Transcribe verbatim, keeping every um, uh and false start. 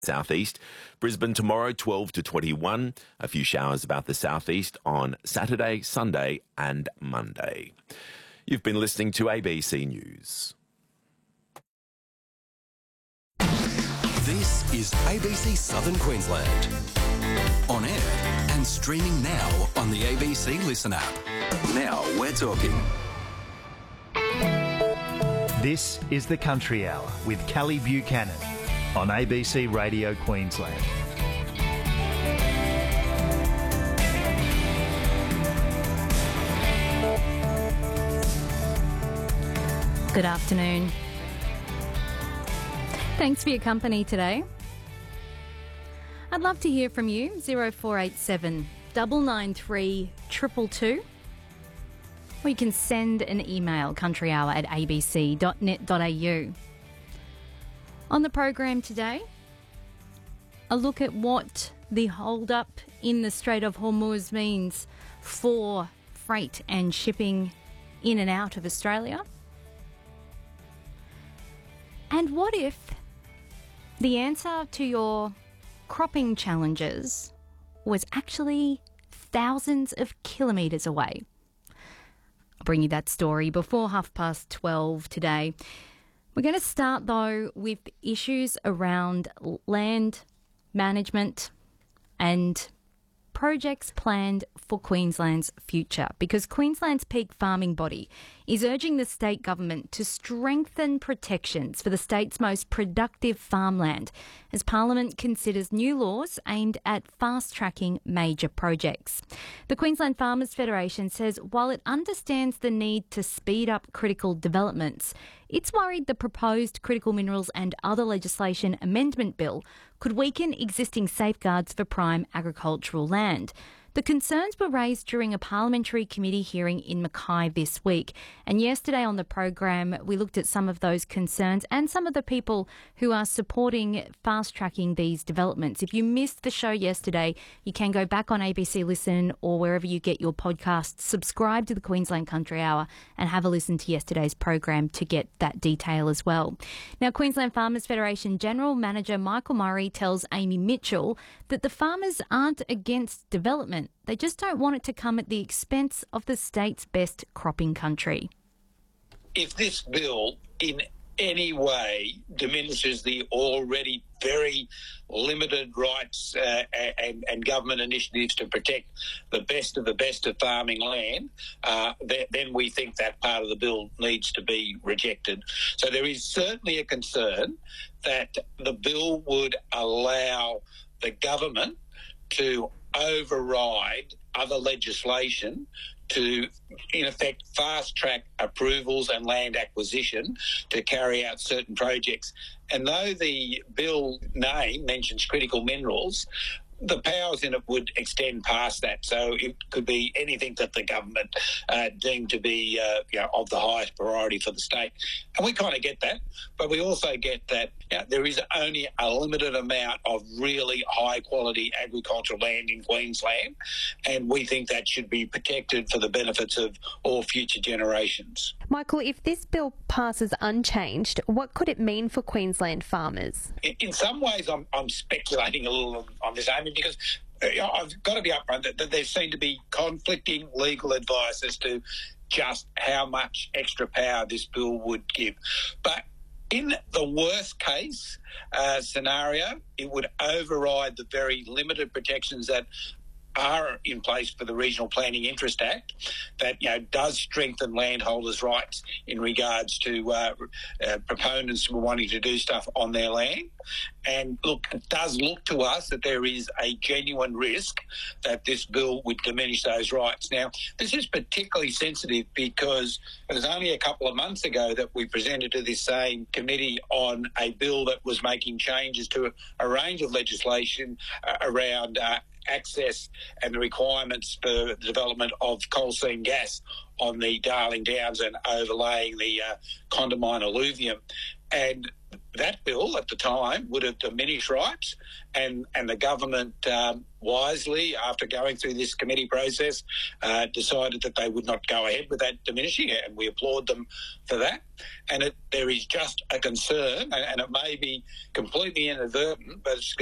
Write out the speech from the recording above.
Southeast. Brisbane tomorrow, twelve to twenty-one. A few showers about the southeast on Saturday, Sunday and Monday. You've been listening to A B C News. This is A B C Southern Queensland. On air and streaming now on the A B C Listen app. Now we're talking. This is the Country Hour with Callie Buchanan on A B C Radio Queensland. Good afternoon. Thanks for your company today. I'd love to hear from you. zero four eight seven, nine nine three, two two two. Or you can send an email, countryhour at a b c dot net dot a u. On the program today, a look at what the hold-up in the Strait of Hormuz means for freight and shipping in and out of Australia. And what if the answer to your cropping challenges was actually thousands of kilometres away? I'll bring you that story before half past twelve today. We're going to start, though, with issues around land management and projects planned for Queensland's future, because Queensland's peak farming body is urging the state government to strengthen protections for the state's most productive farmland as Parliament considers new laws aimed at fast-tracking major projects. The Queensland Farmers Federation says while it understands the need to speed up critical developments, it's worried the proposed Critical Minerals and Other Legislation Amendment Bill could weaken existing safeguards for prime agricultural land. The concerns were raised during a parliamentary committee hearing in Mackay this week. And yesterday on the program, we looked at some of those concerns and some of the people who are supporting fast-tracking these developments. If you missed the show yesterday, you can go back on A B C Listen or wherever you get your podcasts, subscribe to the Queensland Country Hour and have a listen to yesterday's program to get that detail as well. Now, Queensland Farmers Federation General Manager Michael Murray tells Amy Mitchell that the farmers aren't against development. They just don't want it to come at the expense of the state's best cropping country. If this bill in any way diminishes the already very limited rights uh, and, and government initiatives to protect the best of the best of farming land, uh, th- then we think that part of the bill needs to be rejected. So there is certainly a concern that the bill would allow the government to override other legislation to, in effect, fast-track approvals and land acquisition to carry out certain projects. And though the bill name mentions critical minerals, the powers in it would extend past that. So it could be anything that the government uh, deemed to be uh, you know, of the highest priority for the state. And we kind of get that, but we also get that you know, there is only a limited amount of really high-quality agricultural land in Queensland, and we think that should be protected for the benefits of all future generations. Michael, if this bill passes unchanged, what could it mean for Queensland farmers? In, in some ways, I'm, I'm speculating a little on this, Amy, because you know, I've got to be upfront that, that there seem to be conflicting legal advice as to just how much extra power this bill would give. But in the worst case uh, scenario, it would override the very limited protections that are in place for the Regional Planning Interest Act that, you know, does strengthen landholders' rights in regards to uh, uh, proponents who are wanting to do stuff on their land. And look, it does look to us that there is a genuine risk that this bill would diminish those rights. Now, this is particularly sensitive because it was only a couple of months ago that we presented to this same committee on a bill that was making changes to a, a range of legislation uh, around uh, access and the requirements for the development of coal seam gas on the Darling Downs and overlaying the uh, Condamine alluvium. And that bill at the time would have diminished rights, and, and the government um, wisely, after going through this committee process, uh, decided that they would not go ahead with that diminishing, and we applaud them for that. And it, there is just a concern, and, and it may be completely inadvertent, but it's